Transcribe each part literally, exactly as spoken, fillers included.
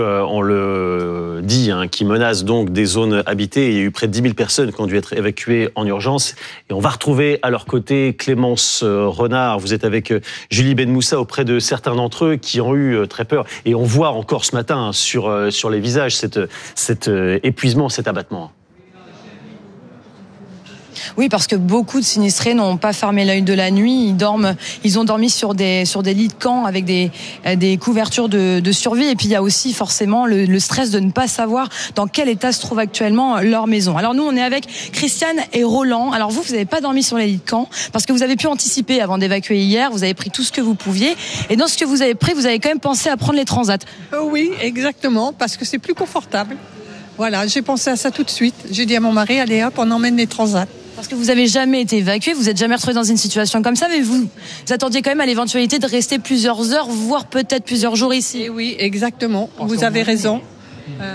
Euh, on le dit, hein, qui menace donc des zones habitées. Il y a eu près de dix mille personnes qui ont dû être évacuées en urgence. Et on va retrouver à leur côté Clémence euh, Renard. Vous êtes avec euh, Julie Benmoussa auprès de certains d'entre eux qui ont eu euh, très peur. Et on voit encore ce matin hein, sur, euh, sur les visages cet, cet euh, épuisement, cet abattement. Oui, parce que beaucoup de sinistrés n'ont pas fermé l'œil de la nuit. Ils dorment, ils ont dormi sur des sur des lits de camp avec des des couvertures de, de survie. Et puis il y a aussi forcément le, le stress de ne pas savoir dans quel état se trouve actuellement leur maison. Alors nous, on est avec Christiane et Roland. Alors vous, vous n'avez pas dormi sur les lits de camp parce que vous avez pu anticiper avant d'évacuer hier. Vous avez pris tout ce que vous pouviez. Et dans ce que vous avez pris, vous avez quand même pensé à prendre les transats. Euh, oui, exactement, parce que c'est plus confortable. Voilà, j'ai pensé à ça tout de suite. J'ai dit à mon mari, allez hop, on emmène les transats. Parce que vous n'avez jamais été évacué, vous n'êtes jamais retrouvé dans une situation comme ça, mais vous, vous attendiez quand même à l'éventualité de rester plusieurs heures, voire peut-être plusieurs jours ici. Et oui, exactement, vous avez raison. Euh...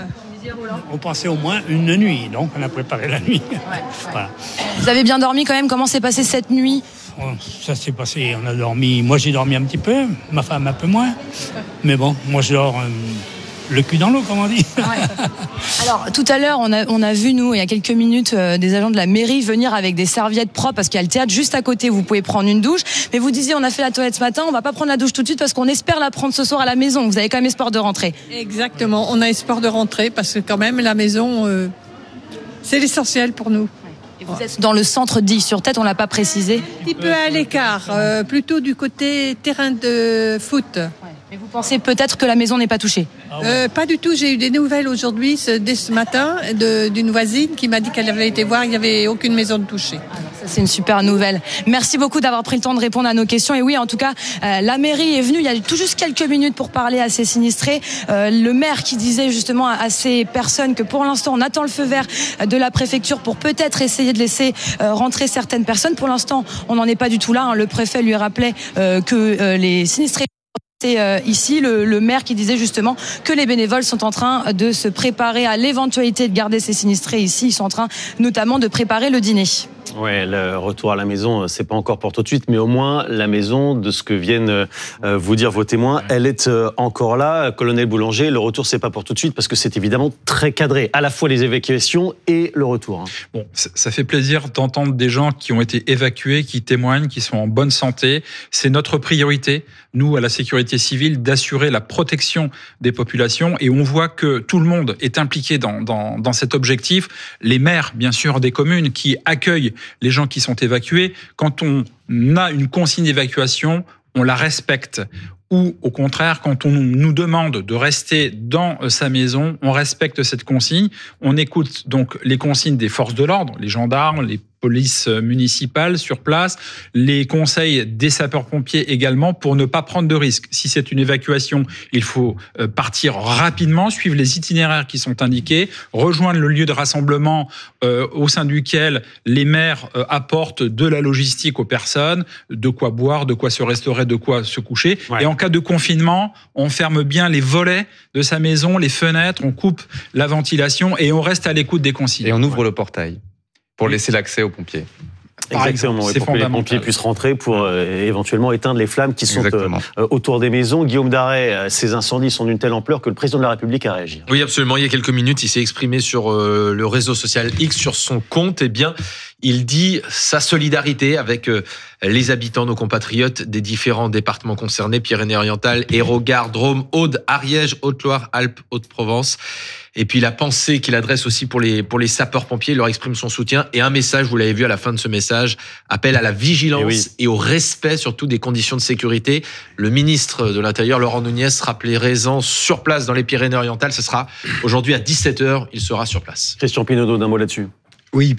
On pensait au moins une nuit, donc on a préparé la nuit. Ouais, ouais. Voilà. Vous avez bien dormi quand même, comment s'est passée cette nuit ? Ça s'est passé, on a dormi, moi j'ai dormi un petit peu, ma femme un peu moins, mais bon, moi je dors... Euh... le cul dans l'eau, comme on dit. Ouais. Alors, tout à l'heure, on a, on a vu, nous, il y a quelques minutes, euh, des agents de la mairie venir avec des serviettes propres parce qu'il y a le théâtre juste à côté, vous pouvez prendre une douche. Mais vous disiez, on a fait la toilette ce matin, on va pas prendre la douche tout de suite parce qu'on espère la prendre ce soir à la maison. Vous avez quand même espoir de rentrer. Exactement, on a espoir de rentrer parce que quand même, la maison, euh, c'est l'essentiel pour nous. Et vous êtes dans le centre d'Ille-sur-Tête, on l'a pas précisé. Un petit peu à l'écart, euh, plutôt du côté terrain de foot. Mais vous pensez peut-être que la maison n'est pas touchée ? euh, Pas du tout. J'ai eu des nouvelles aujourd'hui, ce, dès ce matin, de, d'une voisine qui m'a dit qu'elle avait été voir, il n'y avait aucune maison de touchée. Ah, ça, c'est une super nouvelle. Merci beaucoup d'avoir pris le temps de répondre à nos questions. Et oui, en tout cas, euh, la mairie est venue il y a tout juste quelques minutes pour parler à ces sinistrés. Euh, le maire qui disait justement à ces personnes que pour l'instant, on attend le feu vert de la préfecture pour peut-être essayer de laisser euh, rentrer certaines personnes. Pour l'instant, on n'en est pas du tout là. Hein. Le préfet lui rappelait euh, que euh, les sinistrés... C'est euh, ici le, le maire qui disait justement que les bénévoles sont en train de se préparer à l'éventualité de garder ces sinistrés ici. Ils sont en train notamment de préparer le dîner. Ouais, le retour à la maison, c'est pas encore pour tout de suite, mais au moins la maison, de ce que viennent euh, vous dire vos témoins, elle est euh, encore là. Colonel Boulanger, le retour, c'est pas pour tout de suite parce que c'est évidemment très cadré, à la fois les évacuations et le retour. Hein. Bon, ça fait plaisir d'entendre des gens qui ont été évacués, qui témoignent, qui sont en bonne santé. C'est notre priorité, nous, à la sécurité civile, d'assurer la protection des populations. Et on voit que tout le monde est impliqué dans, dans, dans cet objectif. Les maires, bien sûr, des communes qui accueillent les gens qui sont évacués. Quand on a une consigne d'évacuation, on la respecte. Ou au contraire, quand on nous demande de rester dans sa maison, on respecte cette consigne. On écoute donc les consignes des forces de l'ordre, les gendarmes, les polices municipales sur place, les conseils des sapeurs-pompiers également pour ne pas prendre de risques. Si c'est une évacuation, il faut partir rapidement, suivre les itinéraires qui sont indiqués, rejoindre le lieu de rassemblement euh, au sein duquel les maires euh, apportent de la logistique aux personnes, de quoi boire, de quoi se restaurer, de quoi se coucher. Ouais. Et en cas de confinement, on ferme bien les volets de sa maison, les fenêtres, on coupe la ventilation et on reste à l'écoute des consignes. Et on ouvre ouais. le portail pour laisser l'accès aux pompiers. Exactement, et pour que les pompiers puissent rentrer pour euh, éventuellement éteindre les flammes qui sont euh, autour des maisons. Guillaume Darey, ces incendies sont d'une telle ampleur que le président de la République a réagi. Oui, absolument. Il y a quelques minutes, il s'est exprimé sur euh, le réseau social X, sur son compte. Eh bien, il dit sa solidarité avec euh, les habitants, nos compatriotes des différents départements concernés, Pyrénées-Orientales, Hérault, Gard, Drôme, Aude, Ariège, Haute-Loire, Alpes, Haute-Provence. Et puis la pensée qu'il adresse aussi pour les, pour les sapeurs-pompiers, il leur exprime son soutien. Et un message, vous l'avez vu à la fin de ce message, appelle à la vigilance et, oui. et au respect surtout des conditions de sécurité. Le ministre de l'Intérieur, Laurent Nunez, rappelait raison sur place dans les Pyrénées-Orientales. Ce sera aujourd'hui à dix-sept heures, il sera sur place. Christian Pinaudot, d'un mot là-dessus. Oui,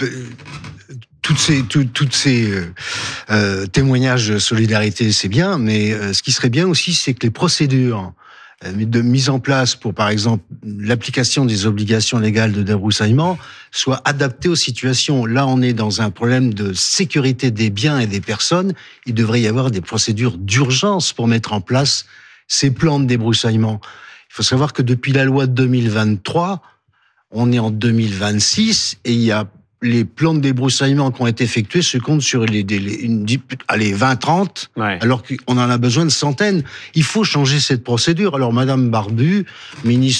toutes ces, tout, toutes ces euh, témoignages de solidarité, c'est bien, mais euh, ce qui serait bien aussi, c'est que les procédures de mise en place pour, par exemple, l'application des obligations légales de débroussaillement soient adaptées aux situations. Là, on est dans un problème de sécurité des biens et des personnes. Il devrait y avoir des procédures d'urgence pour mettre en place ces plans de débroussaillement. Il faut savoir que depuis la loi de deux mille vingt-trois, on est en deux mille vingt-six et il y a les plans de débroussaillement qui ont été effectués se comptent sur les, les, les une, allez, vingt, trente, ouais. alors qu'on en a besoin de centaines. Il faut changer cette procédure. Alors, Madame Barbu, ministre